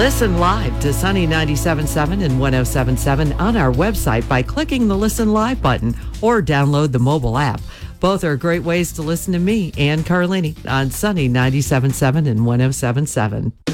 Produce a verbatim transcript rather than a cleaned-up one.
Listen live to Sunny ninety-seven point seven and one oh seven point seven on our website by clicking the Listen Live button or download the mobile app. Both are great ways to listen to me, Ann Carlini, on Sunny ninety-seven point seven and one oh seven point seven.